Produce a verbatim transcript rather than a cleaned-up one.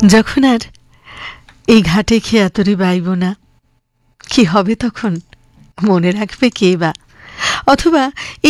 যখন আর এই ঘাটে খেয়াতরি বাইব না, কি হবে তখন? মনে রাখবে কে বা? অথবা